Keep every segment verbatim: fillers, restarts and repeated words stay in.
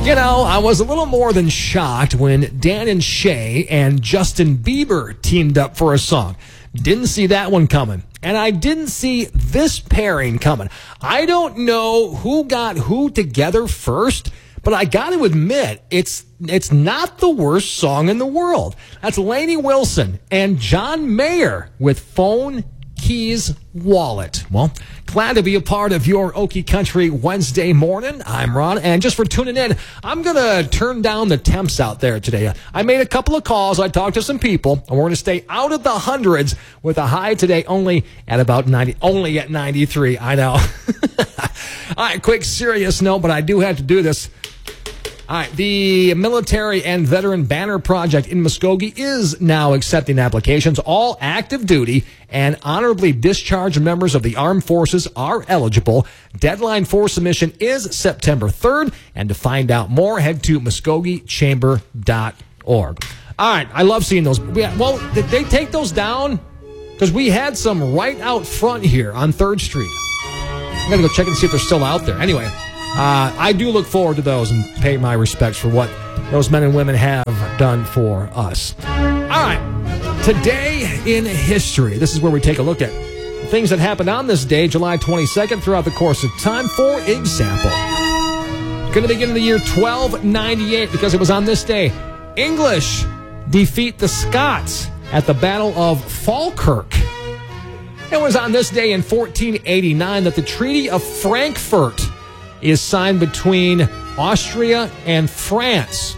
You know, I was a little more than shocked when Dan and Shay and Justin Bieber teamed up for a song. Didn't see that one coming. And I didn't see this pairing coming. I don't know who got who together first, but I got to admit, it's it's not the worst song in the world. That's Lainey Wilson and John Mayer with Phone, Keys, Wallet. Well, glad to be a part of your Okie Country Wednesday morning. I'm Ron, and just for tuning in, I'm going to turn down the temps out there today. I made a couple of calls. I talked to some people, and we're going to stay out of the hundreds with a high today only at about ninety, only at ninety-three. I know. All right, quick serious note, but I do have to do this. All right, the Military and Veteran Banner Project in Muskogee is now accepting applications. All active duty and honorably discharged members of the armed forces are eligible. Deadline for submission is September third, and to find out more, head to muskogee chamber dot org. All right, I love seeing those. Well, did they take those down? Because we had some right out front here on third street. I'm going to go check and see if they're still out there. Anyway. Uh, I do look forward to those and pay my respects for what those men and women have done for us. All right, today in history, this is where we take a look at things that happened on this day, July twenty-second, throughout the course of time. For example, going to begin in the year twelve ninety-eight, because it was on this day, English defeat the Scots at the Battle of Falkirk. It was on this day in fourteen eighty-nine that the Treaty of Frankfurt is signed between Austria and France.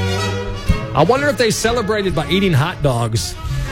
I wonder if they celebrated by eating hot dogs.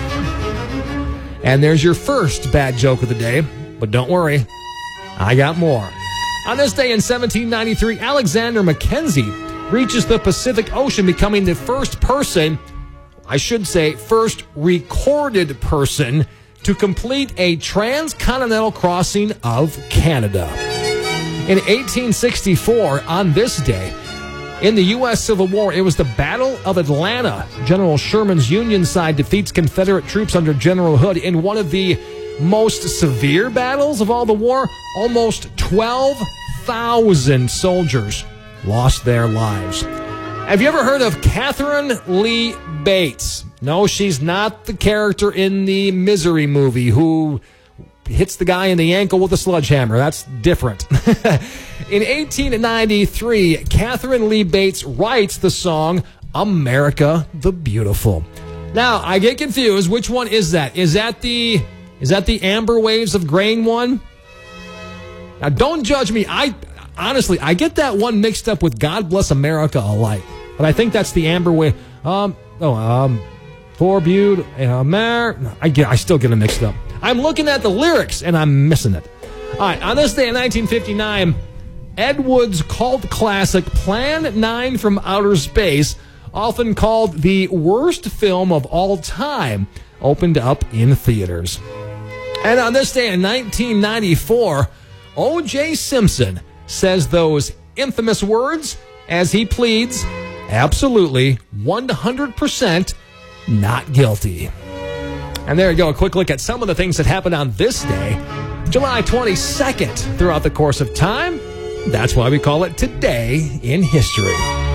And there's your first bad joke of the day, but don't worry, I got more. On this day in seventeen ninety-three, Alexander Mackenzie reaches the Pacific Ocean, becoming the first person, I should say first recorded person, to complete a transcontinental crossing of Canada. In eighteen sixty-four, on this day, in the U S Civil War, it was the Battle of Atlanta. General Sherman's Union side defeats Confederate troops under General Hood in one of the most severe battles of all the war. Almost twelve thousand soldiers lost their lives. Have you ever heard of Catherine Lee Bates? No, she's not the character in the Misery movie who hits the guy in the ankle with a sledgehammer. That's different. In eighteen ninety-three, Catherine Lee Bates writes the song America the Beautiful. Now, I get confused. Which one is that? Is that the is that the Amber Waves of Grain one? Now, don't judge me. I honestly, I get that one mixed up with God Bless America alike. But I think that's the Amber Wave. Um, oh, um, for beauty, America. I get, I still get them mixed up. I'm looking at the lyrics, and I'm missing it. All right, on this day in nineteen fifty-nine, Ed Wood's cult classic Plan nine from Outer Space, often called the worst film of all time, opened up in theaters. And on this day in nineteen ninety-four, O J Simpson says those infamous words as he pleads, absolutely, one hundred percent not guilty. And there you go, a quick look at some of the things that happened on this day, July twenty-second, throughout the course of time. That's why we call it Today in History.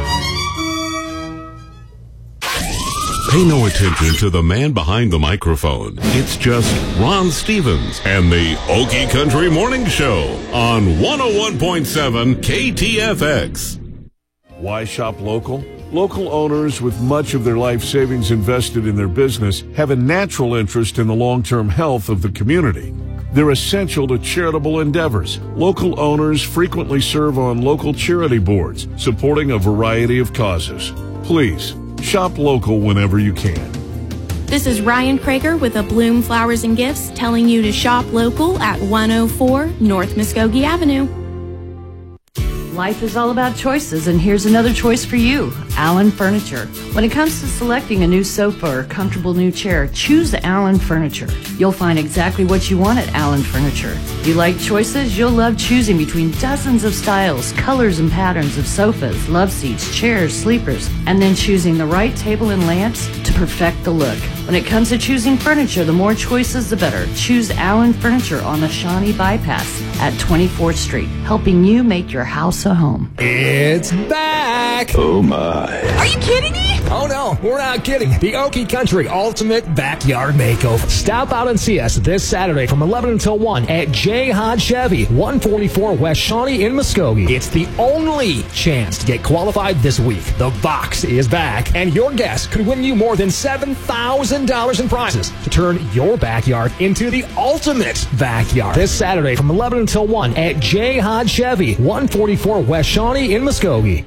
Pay no attention to the man behind the microphone. It's just Ron Stevens and the Okie Country Morning Show on one oh one point seven K T F X. Why shop local? Local owners with much of their life savings invested in their business have a natural interest in the long-term health of the community. They're essential to charitable endeavors. Local owners frequently serve on local charity boards, supporting a variety of causes. Please, shop local whenever you can. This is Ryan Krager with a Bloom Flowers and Gifts telling you to shop local at one oh four North Muskogee Avenue. Life is all about choices, and here's another choice for you, Allen Furniture. When it comes to selecting a new sofa or comfortable new chair, choose Allen Furniture. You'll find exactly what you want at Allen Furniture. You like choices? You'll love choosing between dozens of styles, colors, and patterns of sofas, love seats, chairs, sleepers, and then choosing the right table and lamps to perfect the look. When it comes to choosing furniture, the more choices, the better. Choose Allen Furniture on the Shawnee Bypass at twenty-fourth Street, helping you make your house a home. It's back! Oh, my. Are you kidding me? Oh, no, we're not kidding. The Okie Country Ultimate Backyard Makeover. Stop out and see us this Saturday from eleven until one at J. Hodge Chevy, one forty-four West Shawnee in Muskogee. It's the only chance to get qualified this week. The box is back, and your guest could win you more than seven thousand dollars in prizes to turn your backyard into the ultimate backyard. This Saturday from eleven until one at J. Hodge Chevy, one forty-four West Shawnee in Muskogee.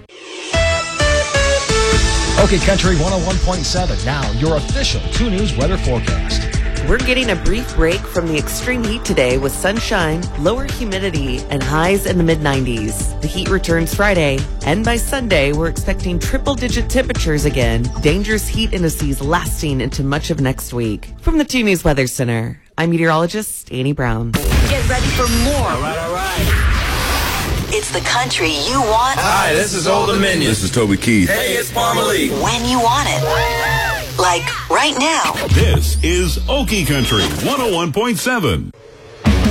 Okay, Country one oh one point seven. Now, your official two News weather forecast. We're getting a brief break from the extreme heat today with sunshine, lower humidity, and highs in the mid nineties. The heat returns Friday, and by Sunday, we're expecting triple-digit temperatures again. Dangerous heat indices lasting into much of next week. From the two News Weather Center, I'm meteorologist Annie Brown. Get ready for more. All right, all right. It's the country you want. Hi, this is Old Dominion. This is Toby Keith. Hey, it's Palmer Lee. When you want it. Like right now. This is Okie Country one oh one point seven.